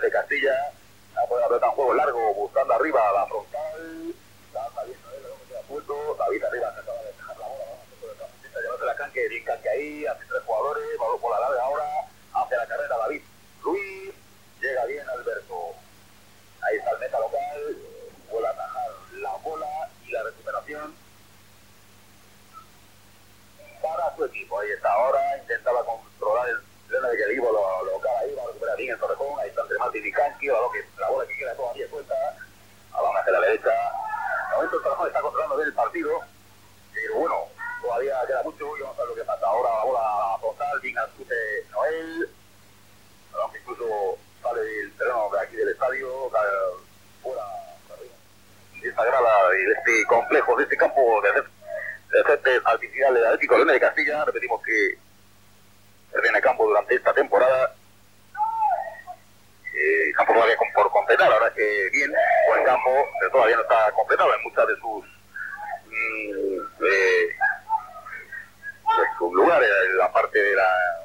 de Castilla, a poner la pelota en juego largo, buscando arriba a la frontal, está bien Noel, no queda suelto, David arriba se acaba de dejar la bola, vamos a hacer el campista, llevarse la canque, bien canque ahí, hace 3 jugadores, balón por la larga ahora, hace la carrera David Luis, llega bien Alberto, ahí está el meta local, vuelve a atajar la bola y la recuperación para su equipo. Ahí está ahora, intentaba controlar el pleno de que el equipo lo cae ahí, va a recuperar bien el Torrejón, ahí está entre Martín y Canqui, la bola que queda todavía suelta, vamos hacia la derecha. De momento el Torrejón está controlando bien el partido, pero bueno, todavía queda mucho y vamos a ver lo que pasa. Ahora la bola frontal, bien al chute Noel, aunque incluso sale del terreno de aquí del estadio, fuera de esta grada, de este complejo, de este campo de césped artificial del Atlético Leones de Castilla. Repetimos que tiene campo durante esta temporada, campo todavía por completar, la verdad es que bien, buen campo, pero todavía no está completado en muchas de sus lugares, en la parte de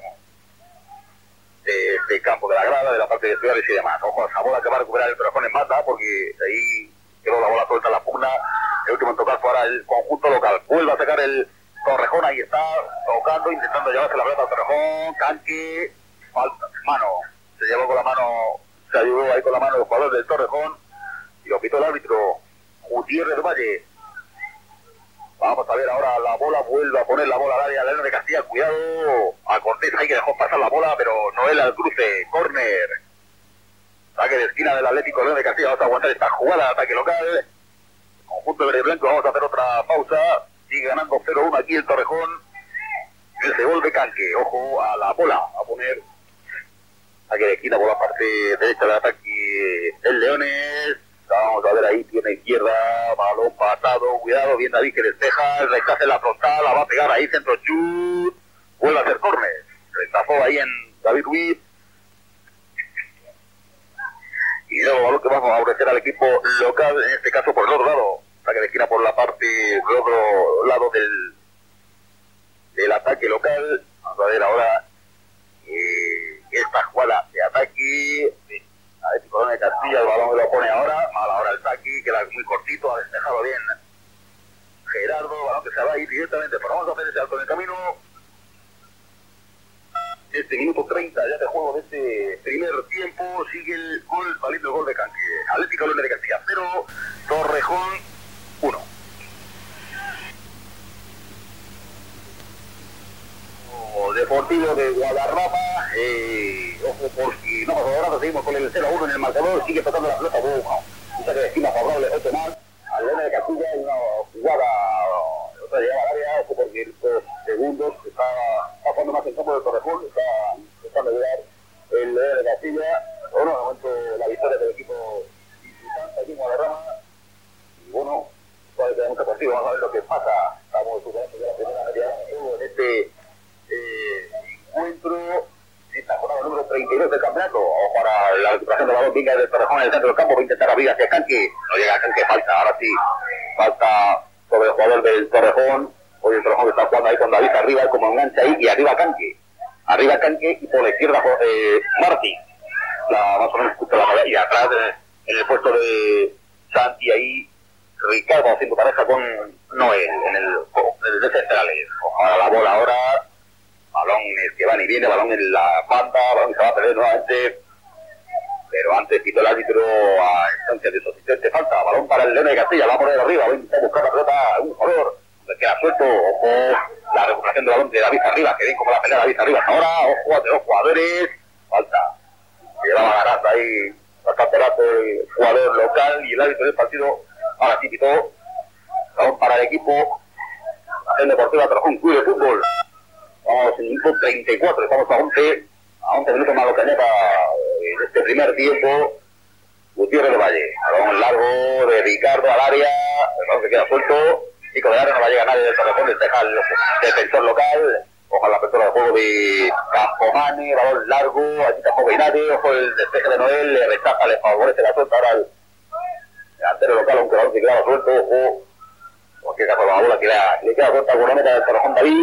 este campo de la grada, de la parte de estudiantes y demás. Ojo a esa bola que va a recuperar el Torrejón en mata, porque ahí quedó la bola suelta en la pugna. El último en tocar para el conjunto local. Vuelve a sacar el Torrejón, ahí está, tocando, intentando llevarse la pelota al Torrejón. Canque, falta, mano, se llevó con la mano, se ayudó ahí con la mano el jugador del Torrejón y lo pitó el árbitro Gutiérrez Valle. Vamos a ver ahora la bola, vuelve a poner la bola al área, León de Castilla, cuidado a Cortés, ahí que dejó pasar la bola, pero Noel al cruce, córner, saque de esquina del Atlético León de Castilla. Vamos a aguantar esta jugada de ataque local, conjunto verde y blanco. Vamos a hacer otra pausa, sigue ganando 0-1 aquí el Torrejón, ese gol de Canque, ojo a la bola, a poner saque de esquina por la parte derecha del ataque el Leones. Vamos a ver ahí, tiene izquierda, balón pasado, cuidado, bien David que despeja, el rechace en la frontal, la va a pegar ahí, centro chut, vuelve a hacer córner, rechazó ahí en David Luis, y luego balón que vamos a ofrecer al equipo local, en este caso por el otro lado, saque de esquina por la parte del otro lado del ataque local. Vamos a ver ahora esta jugada de ataque, a ver si Corona de Castilla, el balón lo pone ahora, mal ahora el saque, queda muy cortito, ha despejado bien Gerardo, balón que se va a ir directamente, pero vamos a hacer ese alto en el camino. Este minuto 30 ya de juego de este primer tiempo, sigue el gol, valiendo el gol de Canque. Atlético Leones de Castilla 0, Torrejón 1. Deportivo de Guadarrama, ojo por si no pasa nada, seguimos con el 0-1 en el marcador, sigue tocando la pelota, un saque de esquina favorable, otro más, al León de Castilla, hay una jugada, otra llegada al área, ojo porque estos segundos está pasando más en campo del Torrejón, está intentando llegar el León de Castilla, bueno, de momento la victoria del equipo visitante aquí en Guadarrama, y bueno, todavía queda mucho partido, vamos a ver lo que pasa, estamos superando ya la primera media en este encuentro, esta jornada número 32 del campeonato. Para la recuperación del balón, venga del Torrejón en el centro del campo, va a intentar abrir hacia Canque, no llega a Canque, falta, ahora sí, falta sobre el jugador del Torrejón. Hoy el Torrejón está jugando ahí con David arriba, como engancha ahí, y arriba Canque, y por la izquierda Martí, más o menos justo la y atrás en el puesto de Santi ahí, Ricardo haciendo pareja con Noel en el de centrales. Ahora la bola balón que va y viene, balón en la banda, balón que se va a perder nuevamente, pero antes quitó el árbitro a instancia de su asistente, falta, balón para el León de Castilla, va a poner arriba, va a intentar buscar la pelota a un jugador, le queda suelto, ojo, la recuperación del balón de David Arriba, que bien como la pelea de David Arriba, ahora, ojo, de los jugadores, falta, llevaba ganando ahí bastante rato el jugador local y el árbitro del partido, ahora sí quitó, balón para el equipo, la Deportiva Torrejón Club de Fútbol. Vamos en el minuto 34, estamos a 11 minutos más lo que añada en este primer tiempo. Gutiérrez de Valle, balón largo de Ricardo al área, el balón que queda suelto, chico de área, no va a llegar nadie del Torrejón, despeja el defensor local, ojalá la apertura de juego de Campomane, balón largo, aquí tampoco hay nadie, ojo el despeje de Noel, le rechaza, le favorece la suelta ahora al delantero local, aunque el balón se queda suelto, ojo, en cualquier caso la bola que le queda corta con la meta del Torrejón David.